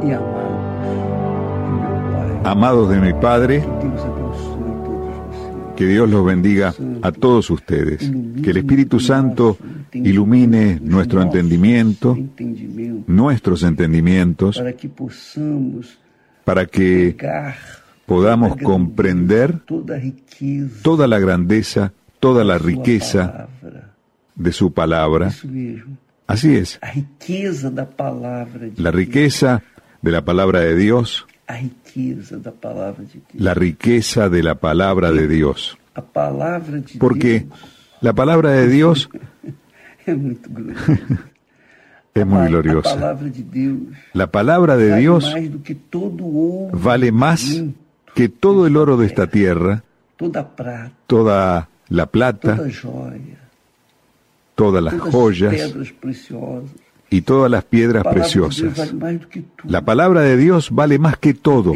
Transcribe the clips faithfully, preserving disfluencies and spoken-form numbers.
Amados de mi Padre, que Dios los bendiga a todos ustedes, que el Espíritu Santo ilumine nuestro entendimiento, nuestros entendimientos, para que podamos comprender toda la grandeza, toda la riqueza de su palabra. Así es, la riqueza de la palabra de Dios, la riqueza de la palabra de Dios. Porque la palabra de Dios es muy gloriosa. La palabra de Dios vale más que todo el oro de esta tierra, toda la plata, todas las joyas y todas las piedras preciosas. La palabra de Dios vale más que todo.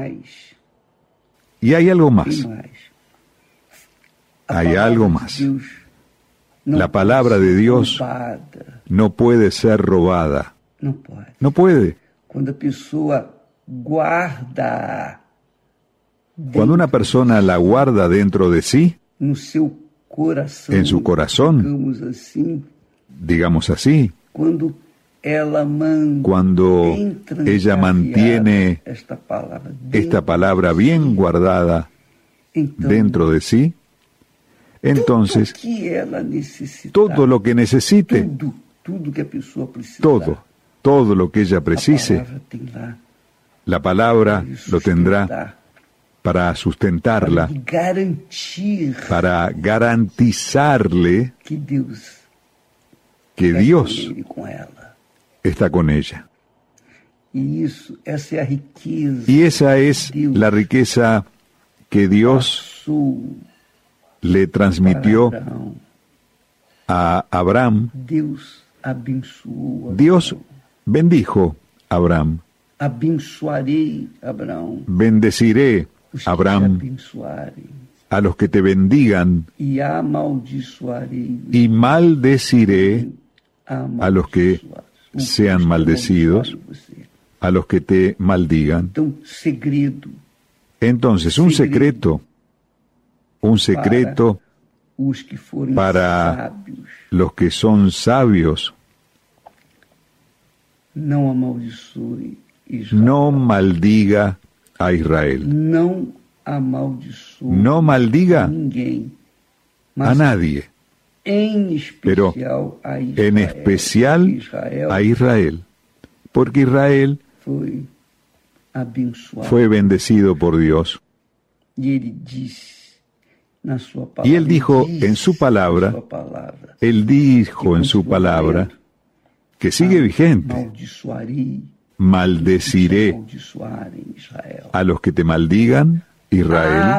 Y hay algo más. Hay algo más. La palabra de Dios no puede ser robada. No puede. Cuando una persona la guarda dentro de sí, en su corazón, digamos así, cuando ella mantiene esta palabra bien guardada dentro de sí, entonces todo lo que necesite, todo, todo lo que ella precise, la palabra lo tendrá para sustentarla, para garantizarle que Dios está con ella. Y esa es la riqueza que Dios le transmitió a Abraham. Dios bendijo a Abraham. Bendeciré, Abraham, a los que te bendigan, y maldeciré a los que sean maldecidos, a los que te maldigan. Entonces, un secreto, un secreto para los que son sabios: no maldiga a Israel. No maldiga a nadie, pero en especial a Israel, porque Israel fue bendecido por Dios. Y Él dijo en su palabra, Él dijo en su palabra, que sigue vigente: maldeciré a los que te maldigan, Israel.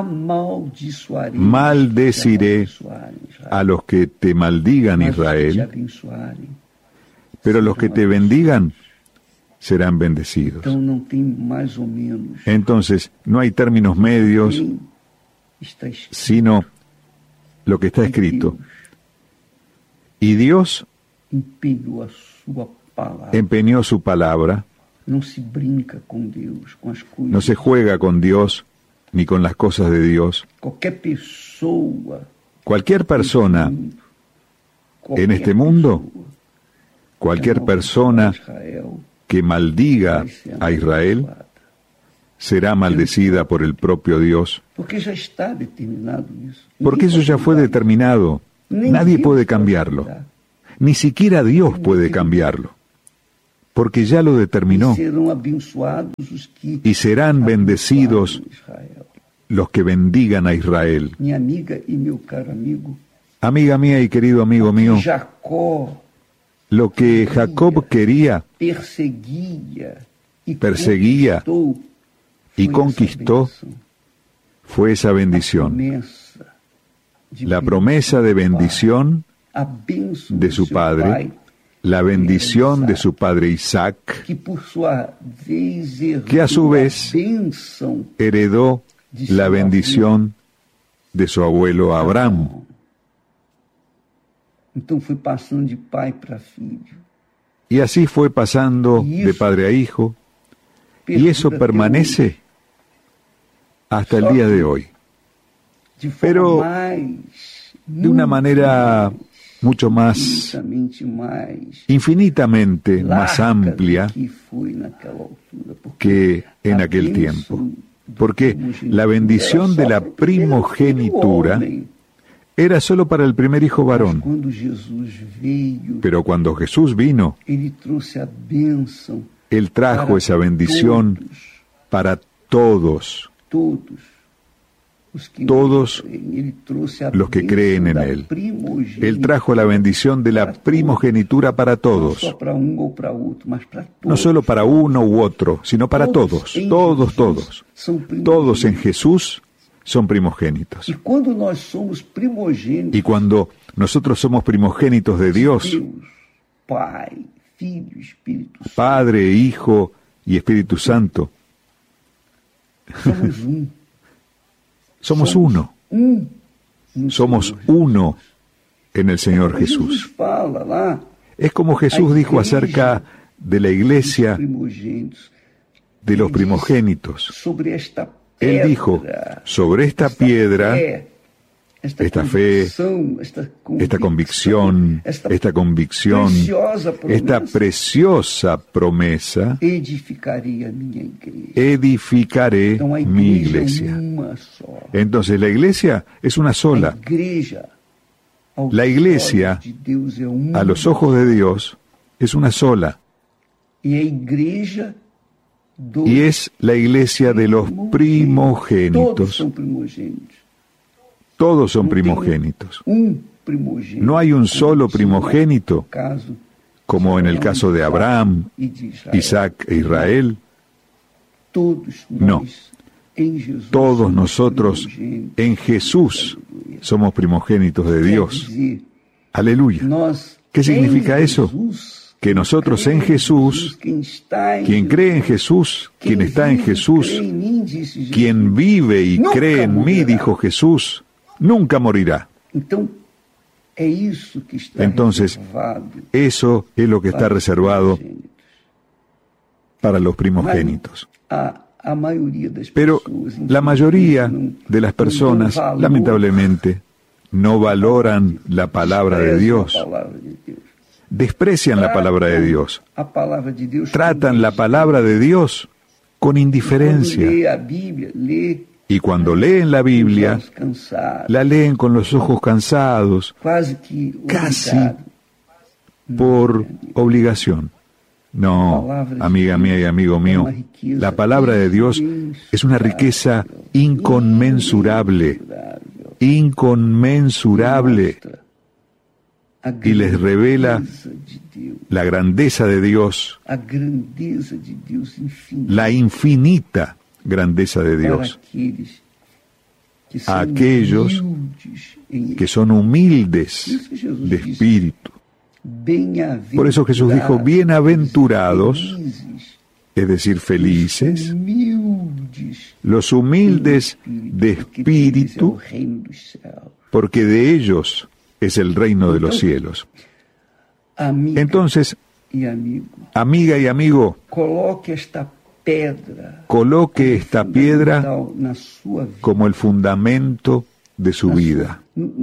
Maldeciré a los que te maldigan, Israel. Pero los que te bendigan serán bendecidos. Entonces, no hay términos medios, sino lo que está escrito. Y Dios empeñó su palabra. No se juega con Dios ni con las cosas de Dios. Cualquier persona en este mundo, cualquier persona que maldiga a Israel, será maldecida por el propio Dios. Porque eso ya fue determinado. Nadie puede cambiarlo. Ni siquiera Dios puede cambiarlo, porque ya lo determinó. Y serán bendecidos los que bendigan a Israel. Amiga mía y querido amigo mío, lo que Jacob quería, perseguía y conquistó fue esa bendición. La promesa de bendición de su padre, la bendición de su padre Isaac, que a su vez heredó la bendición de su abuelo Abraham. Y así fue pasando de padre a hijo, Y eso permanece hasta el día de hoy. Pero de una manera mucho más, infinitamente más amplia que en aquel tiempo. Porque la bendición de la primogenitura era solo para el primer hijo varón. Pero cuando Jesús vino, Él trajo esa bendición para todos. Todos los que creen en Él. Él trajo la bendición de la primogenitura para todos. No solo para uno u otro, sino para todos. Todos, todos. Todos en Jesús son primogénitos. Y cuando nosotros somos primogénitos de Dios, Padre, Hijo y Espíritu Santo, somos uno. Somos uno en el Señor Jesús. Es como Jesús dijo acerca de la iglesia de los primogénitos. Él dijo, sobre esta piedra, esta fe, esta convicción, esta convicción, esta preciosa promesa, edificaré mi iglesia. Entonces la iglesia es una sola. La iglesia, a los ojos de Dios, es una sola. Y es la iglesia de los primogénitos. Todos son primogénitos. No hay un solo primogénito, como en el caso de Abraham, Isaac e Israel. No. Todos nosotros en Jesús somos primogénitos de Dios. Aleluya. ¿Qué significa eso? Que nosotros en Jesús, quien cree en Jesús, quien está en Jesús, quien vive y cree en mí, dijo Jesús, nunca morirá. Entonces, eso es lo que está reservado para los primogénitos. Pero la mayoría de las personas, lamentablemente, no valoran la palabra de Dios. Desprecian la palabra de Dios. Tratan la palabra de Dios con indiferencia. Y cuando leen la Biblia, la leen con los ojos cansados, casi por obligación. No, amiga mía y amigo mío, la palabra de Dios es una riqueza inconmensurable, inconmensurable, y les revela la grandeza de Dios, la infinita grandeza de Dios, a aquellos que son humildes de espíritu. Por eso Jesús dijo, bienaventurados, es decir, felices, los humildes de espíritu, porque de ellos es el reino de los cielos. Entonces, amiga y amigo, coloque esta piedra como el fundamento de su vida.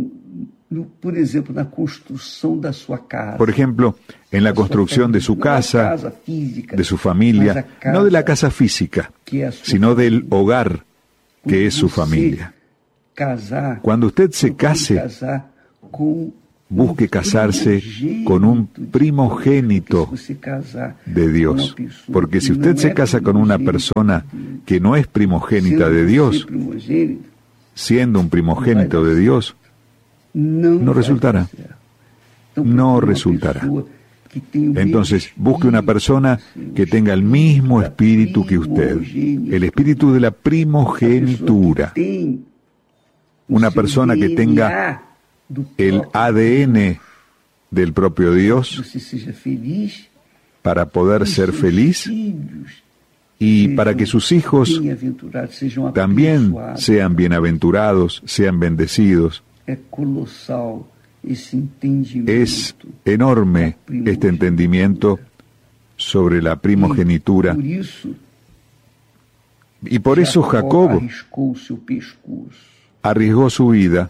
Por ejemplo, en la construcción de su casa, de su familia, no de la casa física, sino del hogar que es su familia. Cuando usted se case, busque casarse con un primogénito de Dios, porque si usted se casa con una persona que no es primogénita de Dios, siendo un primogénito de Dios, no resultará, no resultará. Entonces, busque una persona que tenga el mismo espíritu que usted, el espíritu de la primogenitura, una persona que tenga el A D N del propio Dios para poder ser feliz y para que sus hijos también sean bienaventurados, sean bendecidos. Es enorme este entendimiento sobre la primogenitura Y por eso Jacob arriesgó su vida,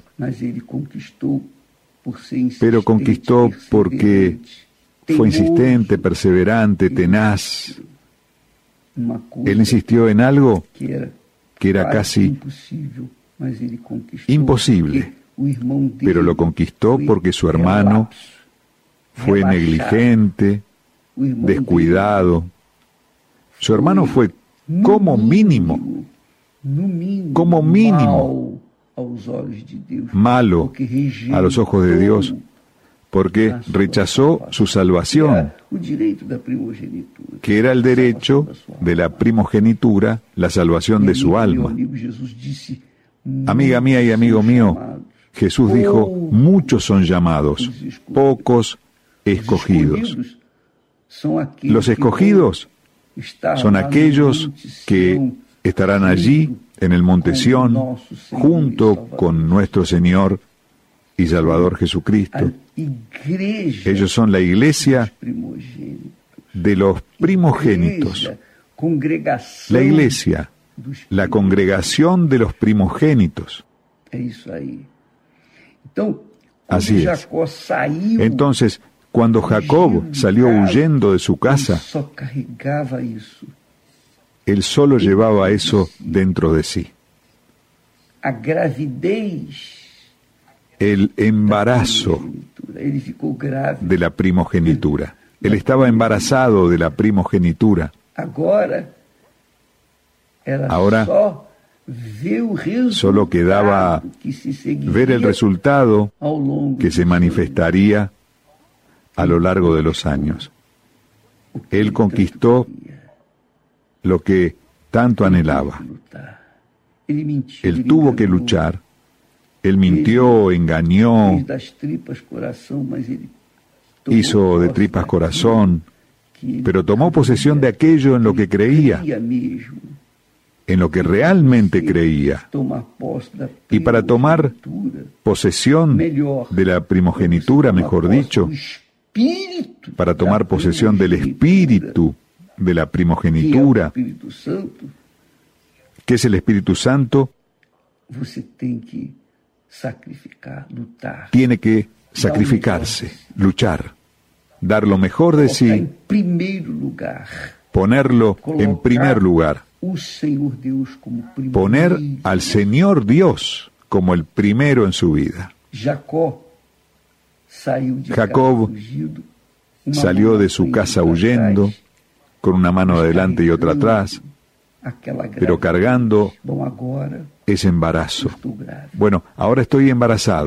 pero conquistó porque fue insistente, perseverante, tenaz. Él insistió en algo que era casi imposible, pero lo conquistó porque su hermano fue negligente, descuidado. Su hermano fue como mínimo, como mínimo, malo a los ojos de Dios, porque rechazó su salvación, que era el derecho de la primogenitura, la salvación de su alma. Amiga mía y amigo mío, Jesús dijo, muchos son llamados, pocos escogidos. Los escogidos son aquellos que estarán allí en el monte Sión, junto con nuestro Señor y Salvador Jesucristo. Ellos son la iglesia de los primogénitos. La iglesia, la congregación de los primogénitos. Así es. Entonces, cuando Jacob salió huyendo de su casa, él solo llevaba eso dentro de sí. El embarazo de la primogenitura. Él estaba embarazado de la primogenitura. Ahora solo quedaba ver el resultado que se manifestaría a lo largo de los años. Él conquistó lo que tanto anhelaba. Él tuvo que luchar. Él mintió, engañó, hizo de tripas corazón, pero tomó posesión de aquello en lo que creía, en lo que realmente creía. Y para tomar posesión de la primogenitura, mejor dicho, para tomar posesión del espíritu de la primogenitura, que es el Espíritu Santo, tiene que sacrificarse, luchar, dar lo mejor de sí, ponerlo en primer lugar, poner al Señor Dios como el primero en su vida. Jacob salió de su casa huyendo, con una mano adelante y otra atrás, pero cargando ese embarazo. Bueno, ahora estoy embarazado.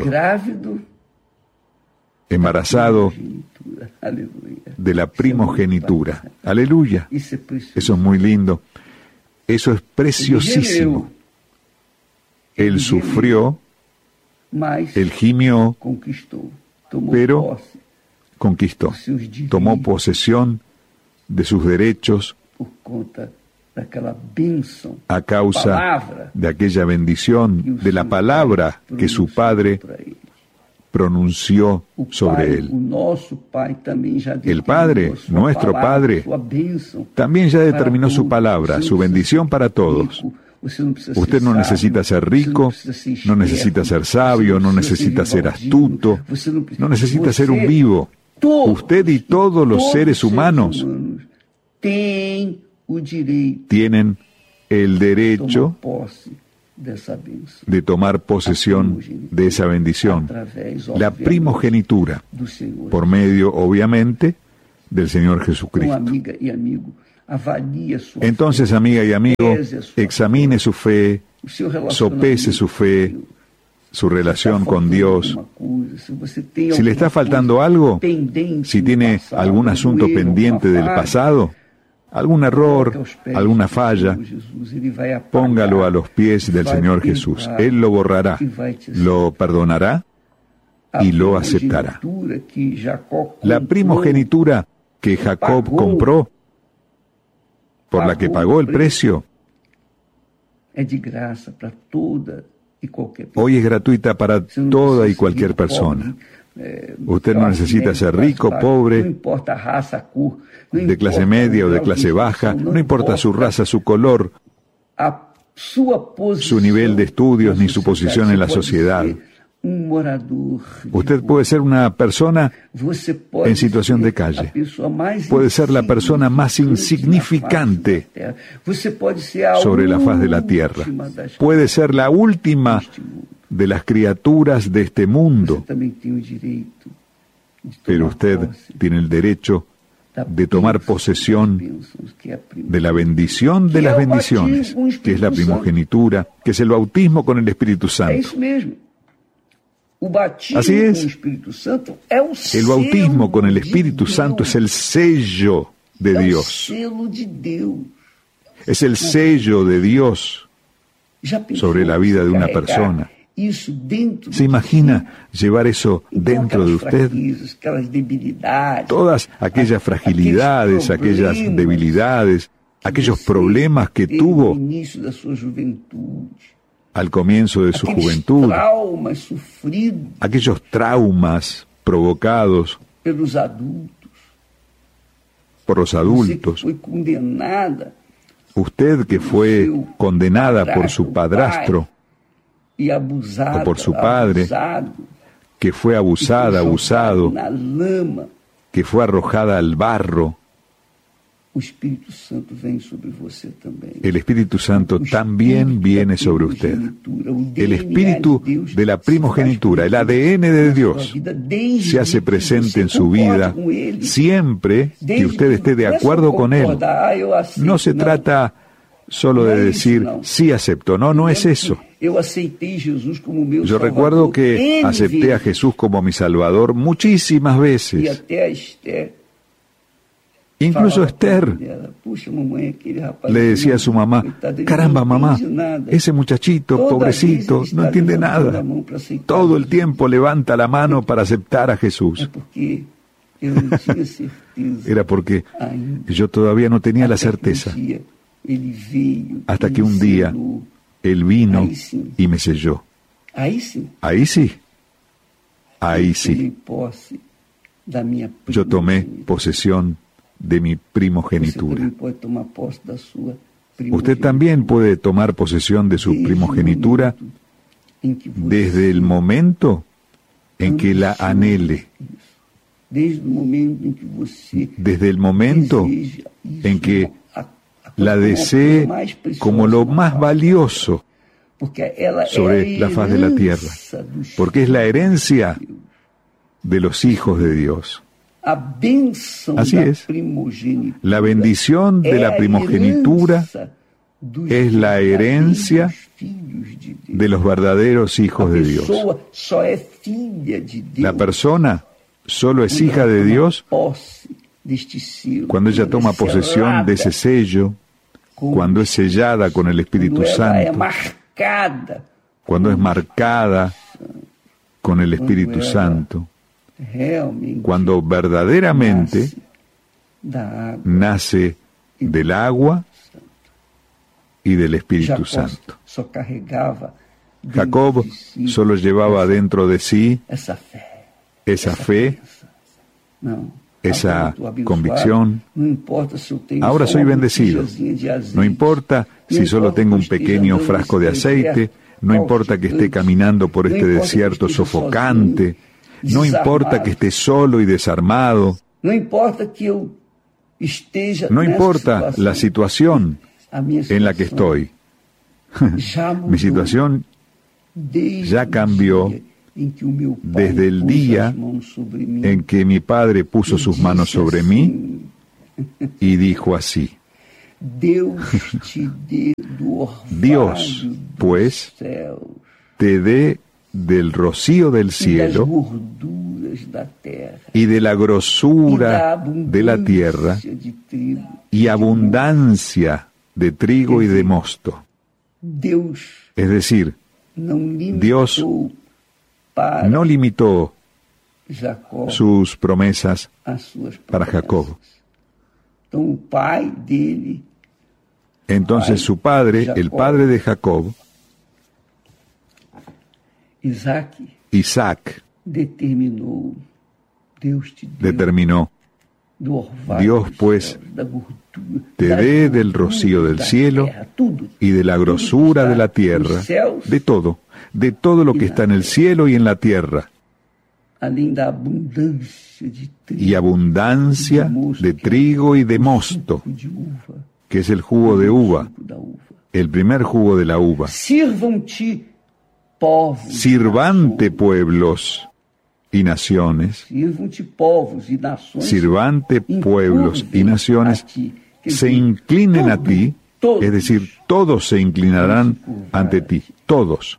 Embarazado de la primogenitura. Aleluya. Eso es muy lindo. Eso es preciosísimo. Él sufrió, él gimió, pero conquistó. Tomó posesión de sus derechos a causa de aquella bendición, de la palabra que su padre pronunció sobre él. El Padre, nuestro Padre, también ya determinó su palabra, su bendición para todos. Usted no necesita ser rico, no necesita ser sabio, no necesita ser astuto, no necesita ser un vivo. Usted y todos los seres humanos tienen el derecho de tomar posesión de esa bendición, la primogenitura, por medio, obviamente, del Señor Jesucristo. Entonces, amiga y amigo, examine su fe, sopese su fe, su relación con Dios. Si le está faltando algo, si tiene algún asunto pendiente del pasado, algún error, alguna falla, póngalo a los pies del Señor Jesús. Él lo borrará, lo perdonará y lo aceptará. La primogenitura que Jacob compró, por la que pagó el precio, hoy es gratuita para toda y cualquier persona. Usted no necesita ser rico, pobre, de clase media o de clase baja, no importa su raza, su color. su nivel de estudios ni su posición en la sociedad. Usted puede ser una persona en situación de calle. Puede ser la persona más insignificante sobre la faz de la tierra. Puede ser la última de las criaturas de este mundo. Pero usted tiene el derecho de tomar posesión de la bendición de las bendiciones, que es la primogenitura, que es el bautismo con el Espíritu Santo. Así es. El bautismo con el Espíritu Santo es el sello de Dios. Es el sello de Dios sobre la vida de una persona. ¿Se imagina llevar eso dentro de usted? Todas aquellas fragilidades, aquellas debilidades, aquellos problemas que tuvo al comienzo de su juventud, aquellos traumas provocados por los adultos, usted que fue condenada por su padrastro o por su padre, que fue abusada, abusado, que fue arrojada al barro, el Espíritu Santo también viene sobre usted. El espíritu de la primogenitura, el A D N de Dios, se hace presente en su vida siempre que usted esté de acuerdo con Él. No se trata solo de decir, sí acepto. No, no es eso. Yo recuerdo que acepté a Jesús como mi Salvador muchísimas veces. Incluso Esther le decía a su mamá, caramba mamá, ese muchachito, pobrecito, no entiende nada. Todo el tiempo levanta la mano para aceptar a Jesús. Era porque yo todavía no tenía la certeza. Hasta que un día Él vino y me selló. Ahí sí. Ahí sí. Yo tomé posesión de mi primogenitura. Usted también puede tomar posesión de su primogenitura desde el momento en que la anhele, desde el momento en que la desee como lo más valioso sobre la faz de la tierra, porque es la herencia de los hijos de Dios. Así es. La bendición de la primogenitura es la herencia de los verdaderos hijos de Dios. La persona solo es hija de Dios cuando ella toma posesión de ese sello, cuando es sellada con el Espíritu Santo, cuando es marcada con el Espíritu Santo, cuando verdaderamente nace del agua y del Espíritu Santo. Jacob solo llevaba dentro de sí esa fe, esa convicción. Ahora soy bendecido. No importa si solo tengo un pequeño frasco de aceite, no importa que esté caminando por este desierto sofocante, no importa que esté solo y desarmado, no importa la situación en la que estoy. Mi situación ya cambió desde el día en que mi padre puso sus manos sobre mí y dijo así: Dios, pues, te dé del rocío del cielo y de la grosura de la tierra y abundancia de trigo y de mosto. Es decir, Dios no limitó sus promesas para Jacob. Entonces su padre, el padre de Jacob, Isaac, determinó, Dios, pues, te dé del rocío del cielo y de la grosura de la tierra, de todo, de todo lo que está en el cielo y en la tierra, y abundancia de trigo y de mosto, que es el jugo de uva, el primer jugo de la uva. Sirvante pueblos y naciones, sirvante pueblos y naciones, se inclinen a ti, es decir, todos se inclinarán ante ti, todos.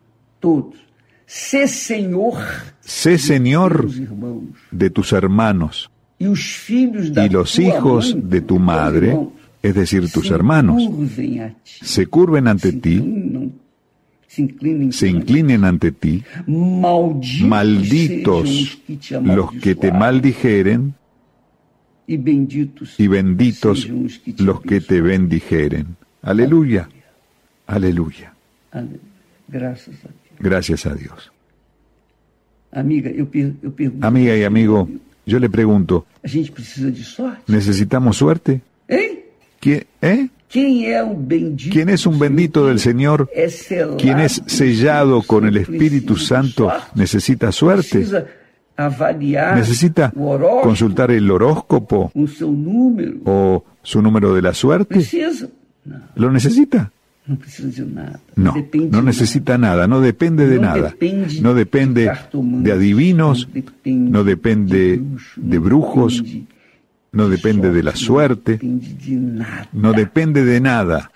Sé Señor, sé Señor de tus hermanos y los hijos de tu madre, es decir, tus hermanos, se curven ante ti, se inclinen ante ti. Malditos los que te maldijeren y benditos los que te bendijeren. Aleluya, aleluya. Gracias a Dios. Amiga y amigo, yo le pregunto, ¿necesitamos suerte? ¿Quién, eh? ¿Quién es un bendito del Señor? ¿Quién es sellado con el Espíritu Santo? ¿Necesita suerte? ¿Necesita consultar el horóscopo o su número de la suerte? ¿Lo necesita? No, no necesita nada, no depende de nada, no depende de adivinos, no depende de brujos, no depende de la suerte, no depende de nada,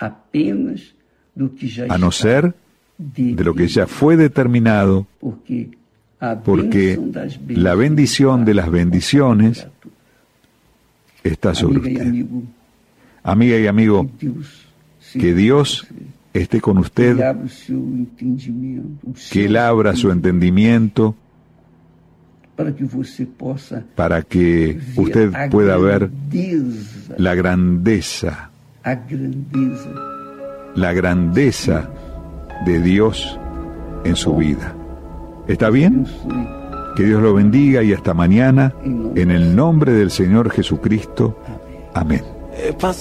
a no ser de lo que ya fue determinado, porque la bendición de las bendiciones está sobre usted. Amiga y amigo, que Dios esté con usted, que Él abra su entendimiento para que usted pueda ver la grandeza, la grandeza de Dios en su vida. ¿Está bien? Que Dios lo bendiga y hasta mañana, en el nombre del Señor Jesucristo. Amén.